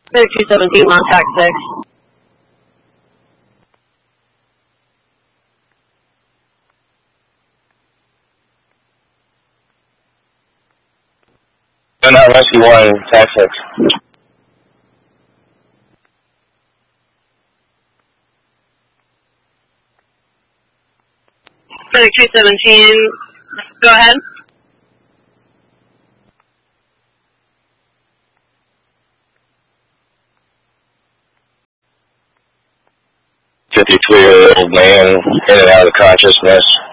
3217 contact 6. Not Rescue 1, Tax 6. Medic 217, go ahead. $53-year-old man in and out of consciousness.